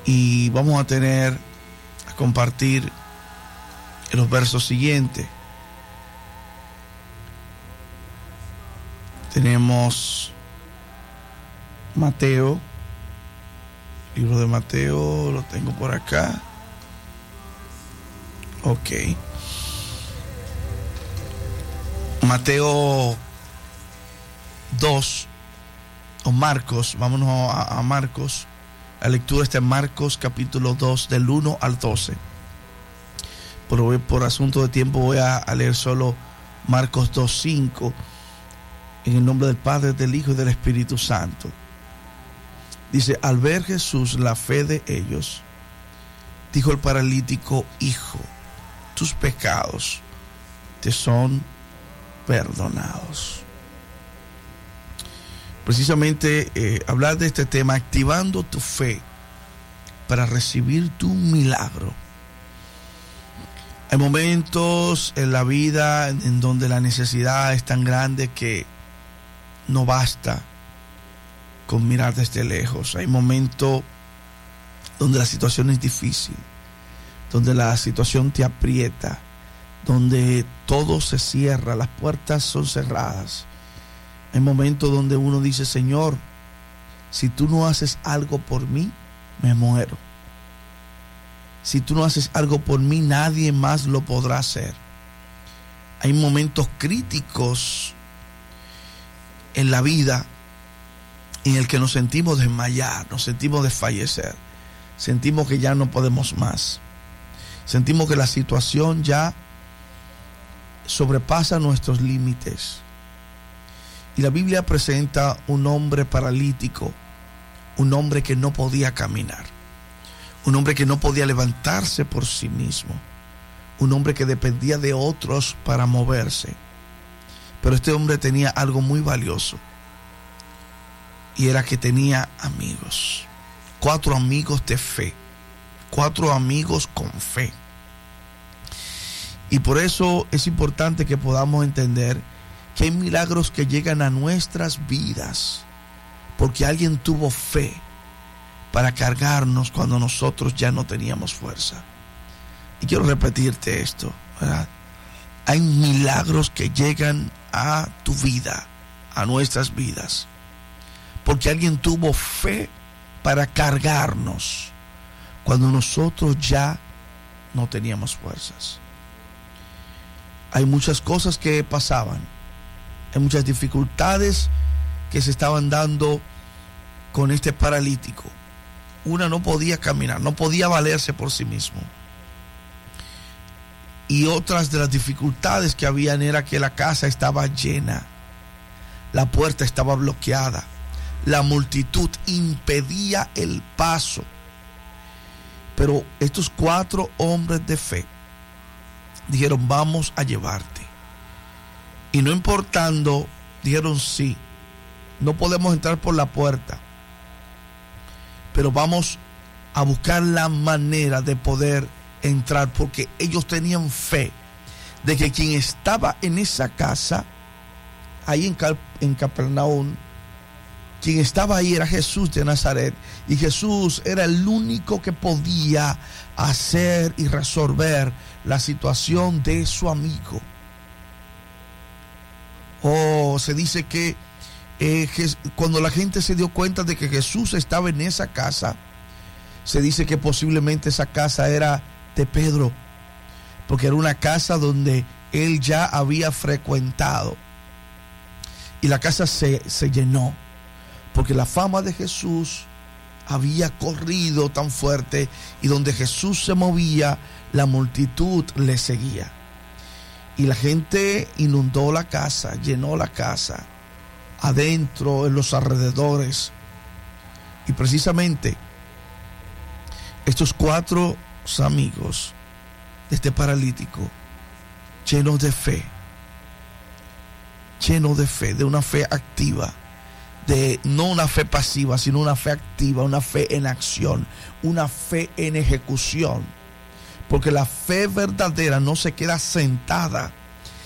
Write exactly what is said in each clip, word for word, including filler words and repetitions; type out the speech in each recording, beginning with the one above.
Y vamos a tener a compartir en los versos siguientes. Tenemos Mateo, libro de Mateo, lo tengo por acá. Ok. Mateo dos, o Marcos, vámonos a, a Marcos. La lectura está en Marcos capítulo dos, del uno al doce. Por, por asunto de tiempo voy a, a leer solo Marcos dos, cinco. En el nombre del Padre, del Hijo y del Espíritu Santo. Dice: al ver Jesús la fe de ellos, dijo el paralítico: hijo, tus pecados te son perdonados. Precisamente eh, hablar de este tema, activando tu fe para recibir tu milagro. Hay momentos en la vida en donde la necesidad es tan grande que no basta con mirar desde lejos. Hay momentos donde la situación es difícil, donde la situación te aprieta, donde todo se cierra, las puertas son cerradas. Hay momentos donde uno dice: Señor, si tú no haces algo por mí, me muero. Si tú no haces algo por mí, nadie más lo podrá hacer. Hay momentos críticos en la vida en el que nos sentimos desmayar, nos sentimos desfallecer, sentimos que ya no podemos más, sentimos que la situación ya sobrepasa nuestros límites. Y la Biblia presenta un hombre paralítico, un hombre que no podía caminar, un hombre que no podía levantarse por sí mismo, un hombre que dependía de otros para moverse. Pero este hombre tenía algo muy valioso, y era que tenía amigos, cuatro amigos de fe, cuatro amigos con fe. Y por eso es importante que podamos entender que hay milagros que llegan a nuestras vidas porque alguien tuvo fe para cargarnos cuando nosotros ya no teníamos fuerza. Y quiero repetirte esto, ¿verdad? Hay milagros que llegan a tu vida, a nuestras vidas, porque alguien tuvo fe para cargarnos cuando nosotros ya no teníamos fuerzas. Hay muchas cosas que pasaban, hay muchas dificultades que se estaban dando con este paralítico. Una, no podía caminar, no podía valerse por sí mismo. Y otras de las dificultades que habían era que la casa estaba llena, la puerta estaba bloqueada, la multitud impedía el paso. Pero estos cuatro hombres de fe dijeron: vamos a llevarte. Y no importando, dijeron: sí, no podemos entrar por la puerta, pero vamos a buscar la manera de poder entrar, porque ellos tenían fe de que quien estaba en esa casa, ahí en, Cal, en Capernaum, quien estaba ahí era Jesús de Nazaret, y Jesús era el único que podía hacer y resolver la situación de su amigo. Oh, se dice que eh, cuando la gente se dio cuenta de que Jesús estaba en esa casa, se dice que posiblemente esa casa era de Pedro, porque era una casa donde él ya había frecuentado, y la casa se, se llenó, porque la fama de Jesús había corrido tan fuerte, y donde Jesús se movía, la multitud le seguía. Y la gente inundó la casa, llenó la casa, adentro, en los alrededores. Y precisamente estos cuatro amigos de este paralítico, llenos de fe, llenos de fe, de una fe activa, de no una fe pasiva, sino una fe activa, una fe en acción, una fe en ejecución. Porque la fe verdadera no se queda sentada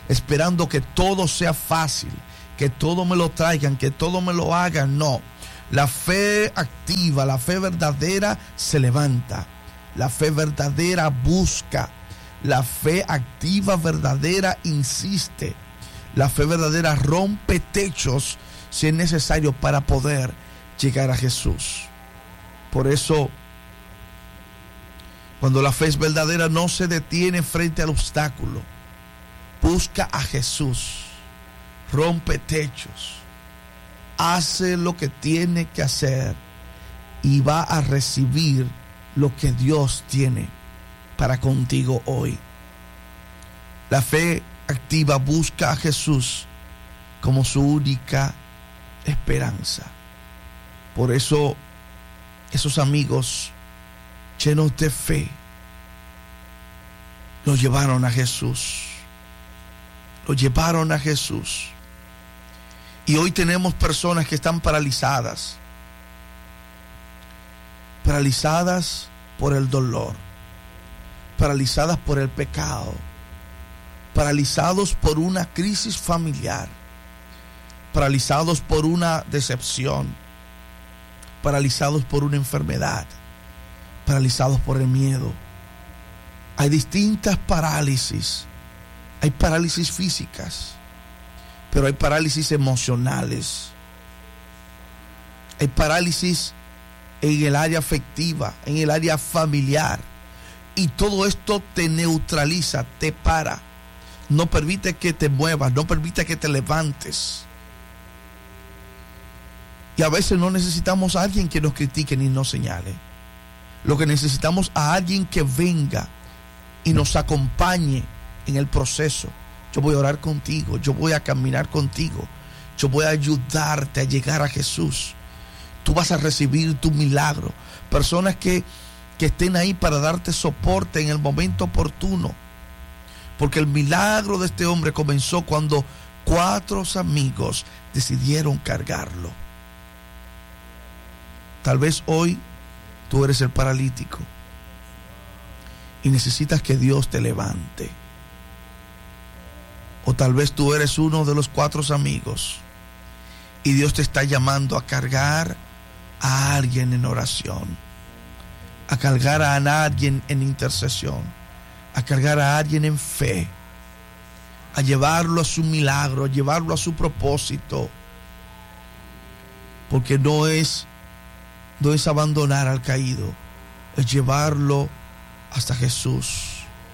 esperando que todo sea fácil, que todo me lo traigan, que todo me lo hagan. No, La fe activa, la fe verdadera se levanta. La fe verdadera busca. La fe activa verdadera insiste. La fe verdadera rompe techos si es necesario para poder llegar a Jesús. Por eso, cuando la fe es verdadera, no se detiene frente al obstáculo. Busca a Jesús. Rompe techos. Hace lo que tiene que hacer y va a recibir lo que Dios tiene para contigo hoy. La fe activa busca a Jesús como su única esperanza. Por eso esos amigos llenos de fe lo llevaron a Jesús. Lo llevaron a Jesús. Y hoy tenemos personas que están paralizadas. Paralizadas por el dolor. Paralizadas por el pecado. Paralizados por una crisis familiar. Paralizados por una decepción. Paralizados por una enfermedad. Paralizados por el miedo. Hay distintas parálisis. Hay parálisis físicas, pero hay parálisis emocionales. Hay parálisis en el área afectiva, en el área familiar. Y todo esto te neutraliza, te para. No permite que te muevas, no permite que te levantes. Y a veces no necesitamos a alguien que nos critique ni nos señale. Lo que necesitamos a alguien que venga y nos acompañe en el proceso. Yo voy a orar contigo, yo voy a caminar contigo, yo voy a ayudarte a llegar a Jesús. Tú vas a recibir tu milagro. Personas que, que estén ahí para darte soporte en el momento oportuno. Porque el milagro de este hombre comenzó cuando cuatro amigos decidieron cargarlo. Tal vez hoy tú eres el paralítico y necesitas que Dios te levante. O tal vez tú eres uno de los cuatro amigos y Dios te está llamando a cargar a alguien en oración, a cargar a alguien en intercesión, a cargar a alguien en fe, a llevarlo a su milagro, a llevarlo a su propósito. Porque no es, no es abandonar al caído, es llevarlo hasta Jesús.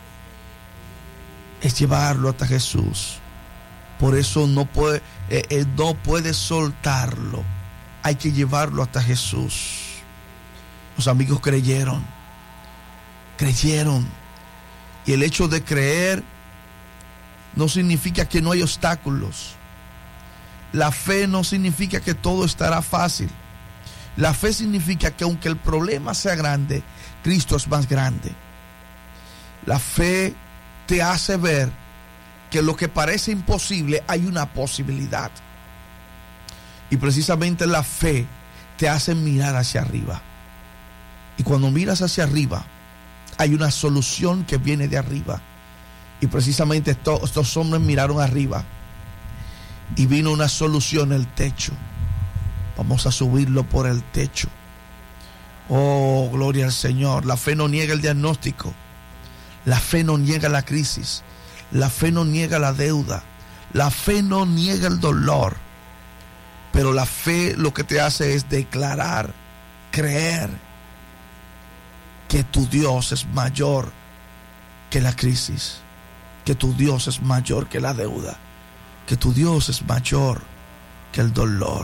Es llevarlo hasta Jesús. Por eso no puede, eh, eh, no puede soltarlo. Hay que llevarlo hasta Jesús. Los amigos creyeron. Creyeron. Y el hecho de creer no significa que no hay obstáculos. La fe no significa que todo estará fácil. La fe significa que aunque el problema sea grande, Cristo es más grande. La fe te hace ver que lo que parece imposible hay una posibilidad. Y precisamente la fe te hace mirar hacia arriba. Y cuando miras hacia arriba, hay una solución que viene de arriba. Y precisamente estos, estos hombres miraron arriba y vino una solución, el techo. Vamos a subirlo por el techo. Oh, gloria al Señor. La fe no niega el diagnóstico. La fe no niega la crisis. La fe no niega la deuda. La fe no niega el dolor. Pero la fe lo que te hace es declarar, creer que tu Dios es mayor que la crisis, que tu Dios es mayor que la deuda, que tu Dios es mayor que el dolor.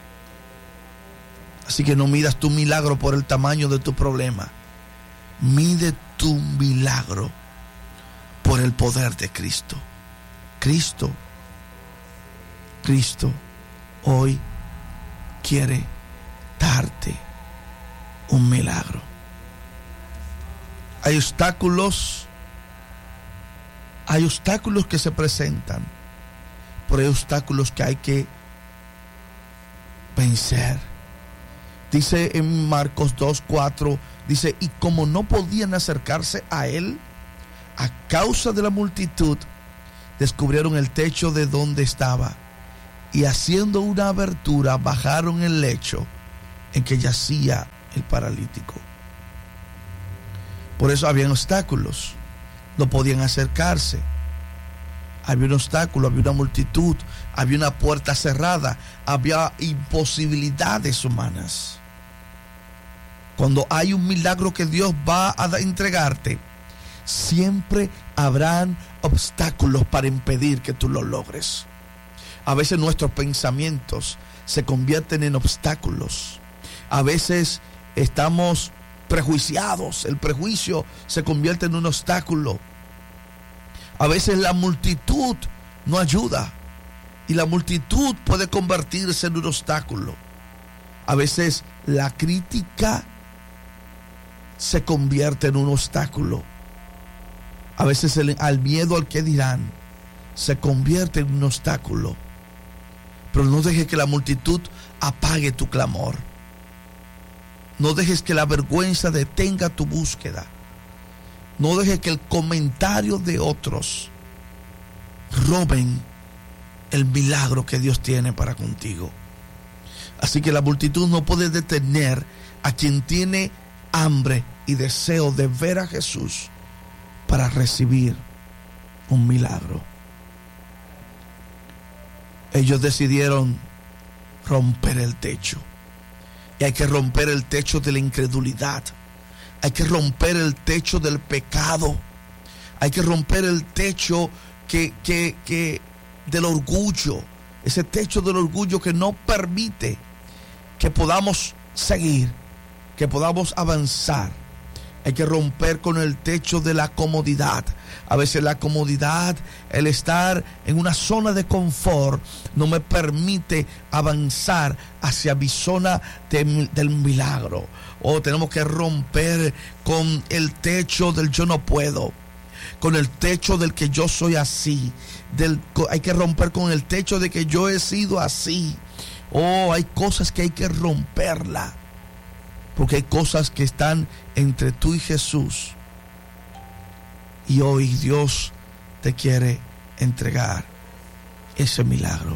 Así que no midas tu milagro por el tamaño de tu problema. Mide tu milagro por el poder de Cristo. Cristo, Cristo hoy quiere darte un milagro. Hay obstáculos, hay obstáculos que se presentan, pero hay obstáculos que hay que vencer. Dice en Marcos dos cuatro, dice, y como no podían acercarse a él a causa de la multitud, descubrieron el techo de donde estaba y haciendo una abertura bajaron el lecho en que yacía el paralítico. Por eso habían obstáculos, no podían acercarse. Había un obstáculo, había una multitud, había una puerta cerrada, había imposibilidades humanas. Cuando hay un milagro que Dios va a entregarte, siempre habrán obstáculos para impedir que tú lo logres. A veces nuestros pensamientos se convierten en obstáculos. A veces estamos prejuiciados, el prejuicio se convierte en un obstáculo. A veces la multitud no ayuda y la multitud puede convertirse en un obstáculo. A veces la crítica se convierte en un obstáculo. A veces el, al miedo al que dirán se convierte en un obstáculo. Pero no dejes que la multitud apague tu clamor. No dejes que la vergüenza detenga tu búsqueda. No dejes que el comentario de otros roben el milagro que Dios tiene para contigo. Así que la multitud no puede detener a quien tiene hambre y deseo de ver a Jesús para recibir un milagro. Ellos decidieron romper el techo. Y hay que romper el techo de la incredulidad. Hay que romper el techo del pecado. Hay que romper el techo que, que, que del orgullo. Ese techo del orgullo que no permite que podamos seguir, que podamos avanzar. Hay que romper con el techo de la comodidad. A veces la comodidad, el estar en una zona de confort, no me permite avanzar hacia mi zona de, del milagro. O oh, tenemos que romper con el techo del yo no puedo, con el techo del que yo soy así. Del, hay que romper con el techo de que yo he sido así. Oh, hay cosas que hay que romperla. Porque hay cosas que están entre tú y Jesús. Y hoy Dios te quiere entregar ese milagro.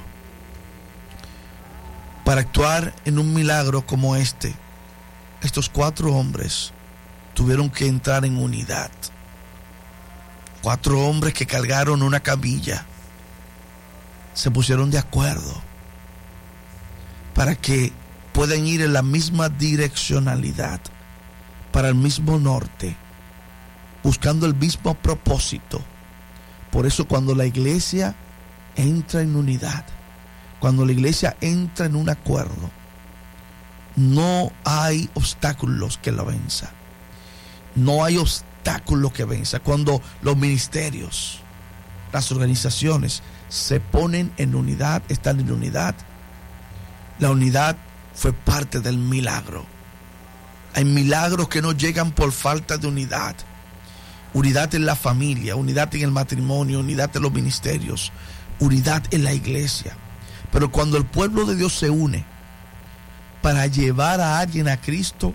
Para actuar en un milagro como este, estos cuatro hombres tuvieron que entrar en unidad. Cuatro hombres que cargaron una camilla se pusieron de acuerdo para que pueden ir en la misma direccionalidad, para el mismo norte, buscando el mismo propósito. Por eso cuando la iglesia entra en unidad, cuando la iglesia entra en un acuerdo, no hay obstáculos que la venza. No hay obstáculo que venza. Cuando los ministerios, las organizaciones se ponen en unidad, están en unidad, la unidad fue parte del milagro. Hay milagros que no llegan por falta de unidad. Unidad en la familia, unidad en el matrimonio, unidad en los ministerios, unidad en la iglesia. Pero cuando el pueblo de Dios se une para llevar a alguien a Cristo,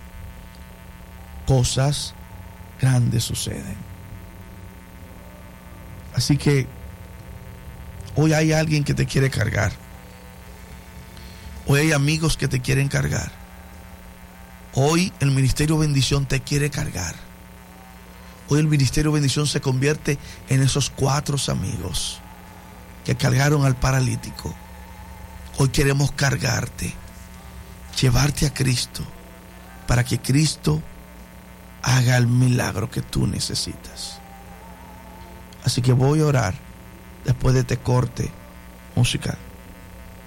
cosas grandes suceden. Así que hoy hay alguien que te quiere cargar. Hoy hay amigos que te quieren cargar. Hoy el Ministerio Bendición te quiere cargar. Hoy el Ministerio Bendición se convierte en esos cuatro amigos que cargaron al paralítico. Hoy queremos cargarte, llevarte a Cristo, para que Cristo haga el milagro que tú necesitas. Así que voy a orar después de este corte musical.